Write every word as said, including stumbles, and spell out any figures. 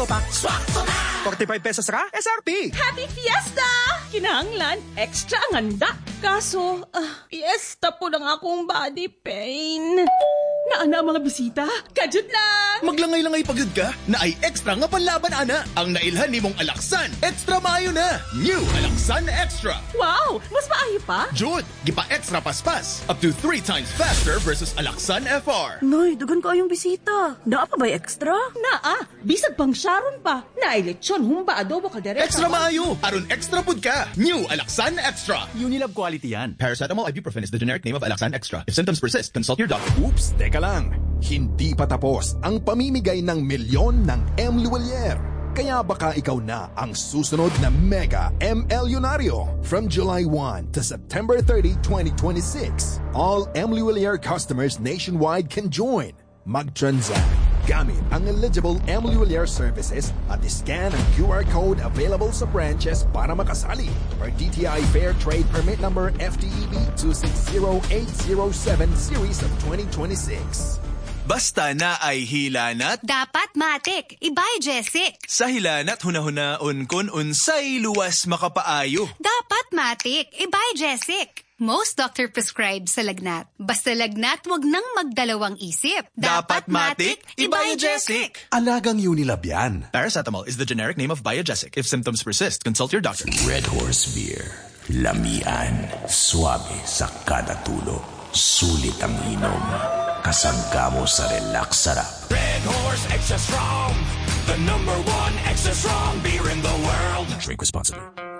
Swakto pa. Swakto na! forty-five pesos ra, S R P. Happy Fiesta! Kinahanglan, extra ang handa. Kaso, ah, fiesta po lang akong body pain. Naana mga bisita, kajud lang. Maglangay-langay pagod ka, na ay extra nga panlaban ana. Ang nailhan ni mong Alaksan, extra maayo na. New Alaksan Extra. Wow, mas maayo pa? Jud, gipa extra paspas. Up to three times faster versus Alaksan F R. Noy, dugan ko ayong bisita. Naa pa ba extra? Naa, bisag pang Sharon pa. Nailitsyon, humba adobo kaldereta. Extra maayo, aron extra pud ka. New Alaksan Extra. Unilab quality yan. Paracetamol ibuprofen is the generic name of Alaksan Extra. If symptoms persist, consult your doctor. Oops, teka lang. Hindi pa tapos ang pamimigay ng milyon ng M. Luwalier. Kaya baka ikaw na ang susunod na Mega M. Elyonaryo. From July first to September thirtieth, twenty twenty-six, all M. Luwalier customers nationwide can join. Mag-transact gamit ang eligible M. Luwalier services at scan ang Q R code available sa branches para makasali. Or D T I Fair Trade Permit Number F T E B two six zero eight zero seven Series of twenty twenty-six. Basta na ay hilanat. Dapat matik, ibay Jessic. Sa hilanat hunahunaon kun unsay luwas makapaayo. Dapat matik, ibay Jessic. Most doctor prescribe sa lagnat. Basta lagnat, wag nang magdalawang isip. Dapat matik, ibay Jessic. Alagang Unilab yan. Paracetamol is the generic name of Biogesic. If symptoms persist, consult your doctor. Red Horse Beer. Lamian. Suabe sa kada tulo. Sulit ang inom. Kasangga mo sa relax sarap. Red Horse Extra Strong. The number one extra strong beer in the world. Drink responsibly.